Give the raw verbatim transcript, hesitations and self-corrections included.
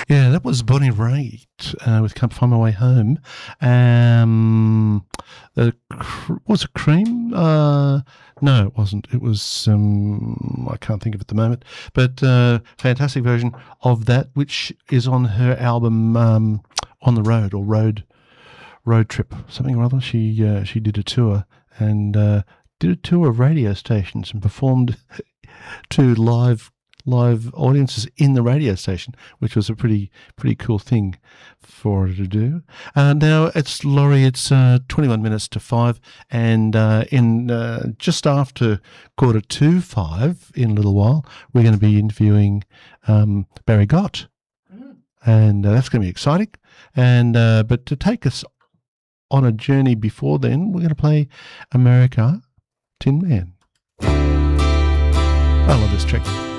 Yeah, that was Bonnie Raitt uh, with "Can't Find My Way Home." Um, the cr- was it Cream? Uh, no, it wasn't. It was um, I can't think of it at the moment. But uh, fantastic version of that, which is on her album um, "On the Road" or "Road Road Trip," something or other. She uh, she did a tour and uh, did a tour of radio stations and performed to live. live audiences in the radio station, which was a pretty pretty cool thing for her to do. Uh, now it's Laurie. It's uh, twenty-one minutes to five, and uh, in uh, just after quarter to five, in a little while, we're going to be interviewing um, Barry Gott, mm. and uh, that's going to be exciting. And uh, but to take us on a journey before then, we're going to play America, Tin Man. I love this track.